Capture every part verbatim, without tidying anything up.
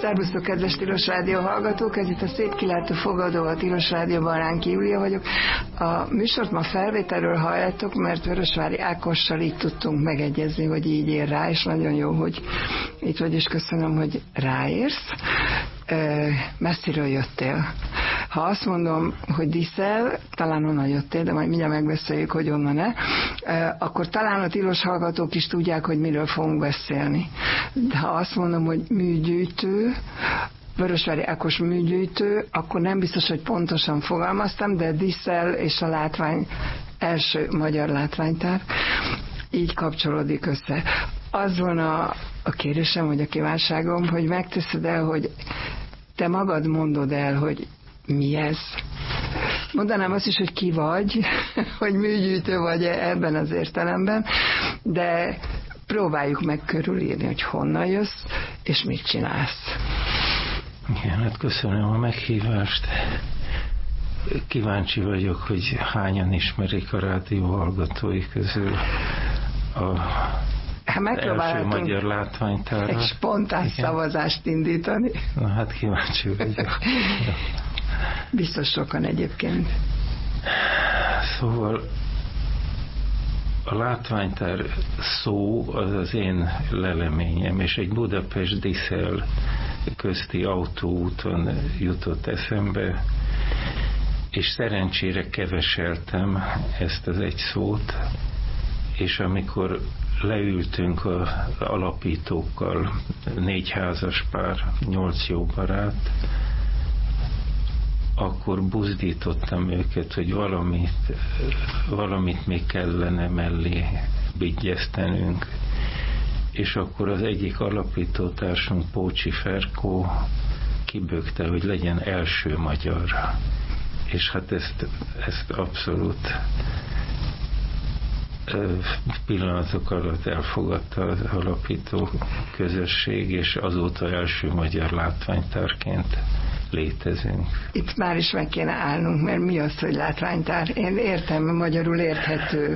Szerbusztok, kedves Tilos Rádió hallgatók! Ez itt a Szép Kilátó Fogadó, a Tilos Rádióban, Ránki Júlia vagyok. A műsort ma felvételről halljátok, mert Vörösvári Ákossal így tudtunk megegyezni, hogy így ér rá, és nagyon jó, hogy itt vagy, és köszönöm, hogy ráérsz. Messziről jöttél. Ha azt mondom, hogy Diszel, talán onnan jöttél, de majd mindjárt megbeszéljük, hogy onnan-e, akkor talán a tilos hallgatók is tudják, hogy miről fogunk beszélni. De ha azt mondom, hogy műgyűjtő, Vörösvári Ákos műgyűjtő, akkor nem biztos, hogy pontosan fogalmaztam, de Diszel és a látvány első magyar látványtár így kapcsolódik össze. Az volna a kérésem, vagy a kívánságom, hogy megteszed el, hogy te magad mondod el, hogy mi ez. Mondanám azt is, hogy ki vagy, hogy műgyűjtő vagy ebben az értelemben, de próbáljuk meg körülírni, hogy honnan jössz, és mit csinálsz. Igen, hát köszönöm a meghívást. Kíváncsi vagyok, hogy hányan ismerik a rádió hallgatói közül a hát első magyar látványtárat. Egy spontán igen. szavazást indítani. Na hát kíváncsi vagyok. Biztos sokan egyébként. Szóval a látványtár szó az az én leleményem, és egy Budapest-Diszel közti autóúton jutott eszembe, és szerencsére keveseltem ezt az egy szót, és amikor leültünk az alapítókkal, négy házas pár, nyolc jó barát, akkor buzdítottam őket, hogy valamit, valamit még kellene mellé vigyeztenünk. És akkor az egyik alapítótársunk, Pócsi Ferkó kibökte, hogy legyen első magyar. És hát ezt, ezt abszolút pillanatok alatt elfogadta az alapító közösség, és azóta első magyar látványtárként létezünk. Itt már is meg kéne állnunk, mert mi az, hogy látványtár? Én értem, magyarul érthető.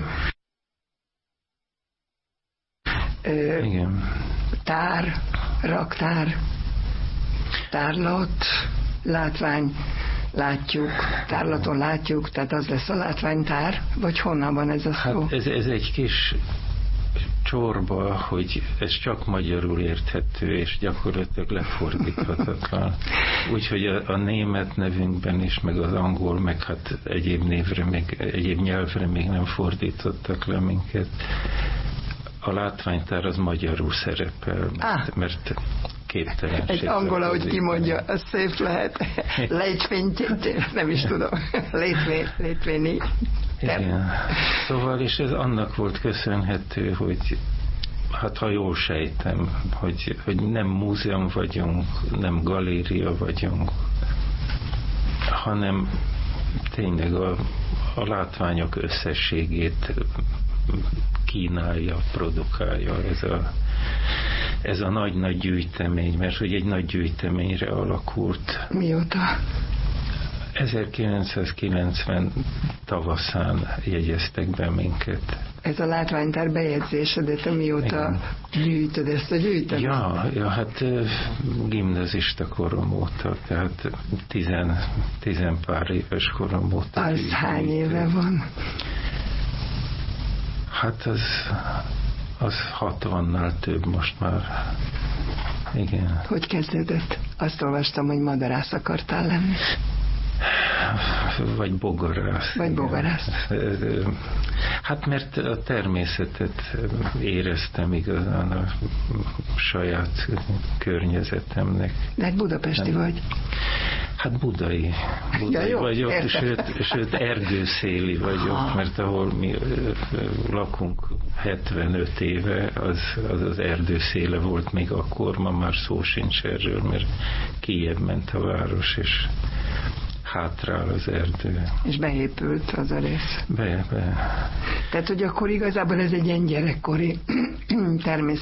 Ö, Igen. Tár, raktár, tárlat, látvány, látjuk, tárlaton látjuk, tehát az lesz a látványtár, vagy honnan van ez a szó? Hát ez, ez egy kis csorba, hogy ez csak magyarul érthető, és gyakorlatilag lefordíthatatlan. Úgyhogy a, a német nevünkben is, meg az angol, meg hát egyéb névre, meg egyéb nyelvre még nem fordítottak le minket. A látványtár az magyarul szerepel, mert, ah. mert képtelenség. Egy angol, ahogy kimondja, az szép lehet. Létfényként, nem is tudom. Létvény, létvényi. Igen. Szóval, és ez annak volt köszönhető, hogy hát ha jól sejtem, hogy, hogy nem múzeum vagyunk, nem galéria vagyunk, hanem tényleg a, a látványok összességét kínálja, produkálja ez a, ez a nagy-nagy gyűjtemény, mert hogy egy nagy gyűjteményre alakult. Mióta? ezerkilencszázkilencven tavaszán jegyeztek be minket. Ez a látványtár bejegyzése, de te mióta igen. gyűjtöd ezt a gyűjteményt? Ja, ja, hát gimnazista korom óta, tehát tizen, tizen pár éves korom óta. Az gyűjtöm. Hány éve van? Hát az, az hatvannál több most már. Igen. Hogy kezdődött? Azt olvastam, hogy madarász akartál lenni. Vagy bogarász. Vagy bogarász. Hát mert a természetet éreztem igazán a saját környezetemnek. De hát budapesti nem. vagy. Hát budai. Budai ja, jó, vagyok, sőt, sőt erdőszéli vagyok, ah. mert ahol mi lakunk hetvenöt éve, az az, az erdőszéle volt még akkor, ma már szó sincs erről, mert kijebb ment a város, és hátrál az erdő. És beépült az a rész. Be, be. Tehát, hogy akkor igazából ez egy ilyen gyerekkori természet